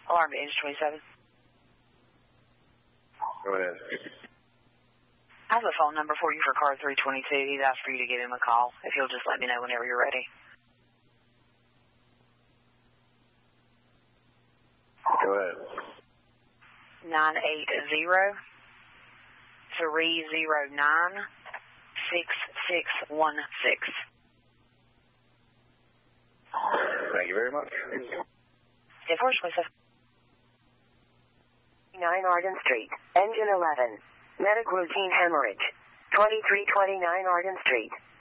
Alarm to engine 27. Go ahead. I have a phone number for you for car 322. He's asked for you to give him a call. If you'll just let me know whenever you're ready. Go ahead. 980-309-6616. Thank you very much. Of course, Lisa. 9 Arden Street, engine 11. Medic routine hemorrhage. 2329 Arden Street.